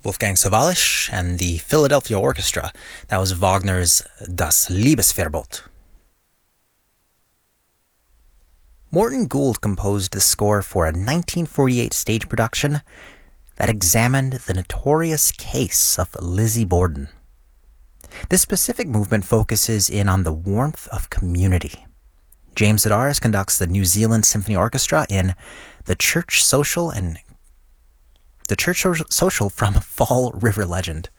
Wolfgang Sawallisch and the Philadelphia Orchestra. That was Wagner's Das Liebesverbot. Morton Gould composed the score for a 1948 stage production that examined the notorious case of Lizzie Borden. This specific movement focuses in on the warmth of community. James Sedaris conducts the New Zealand Symphony Orchestra in the Church Social from Fall River Legend.